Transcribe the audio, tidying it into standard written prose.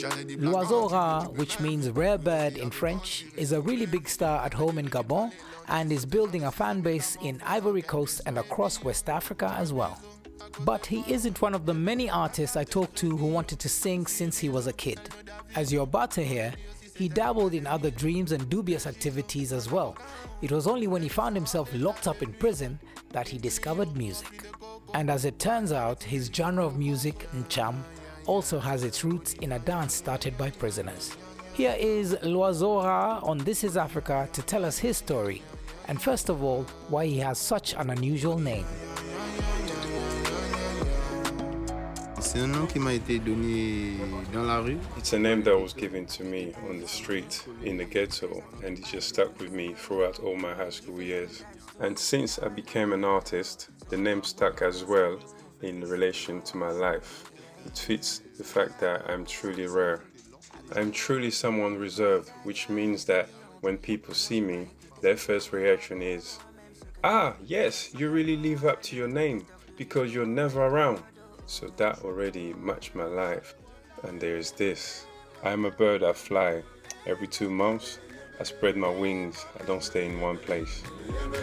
L'oiseau rare, which means rare bird in French, is a really big star at home in Gabon and is building a fan base in Ivory Coast and across West Africa as well. But he isn't one of the many artists I talked to who wanted to sing since he was a kid. As you're about to hear, he dabbled in other dreams and dubious activities as well. It was only when he found himself locked up in prison that he discovered music. And as it turns out, his genre of music, Ncham, also has its roots in a dance started by prisoners. Here is L'Oiseau Rare on This Is Africa to tell us his story, and first of all, why he has such an unusual name. C'est un nom qui m'a été donné dans la rue. It's a name that was given to me on the street in the ghetto, and it just stuck with me throughout all my high school years. And since I became an artist, the name stuck as well in relation to my life. It fits the fact that I'm truly rare. I'm truly someone reserved, which means that when people see me, their first reaction is, "Ah, yes, you really live up to your name because you're never around." So that already matched my life. And there is this. I'm a bird, I fly. Every 2 months, I spread my wings. I don't stay in one place.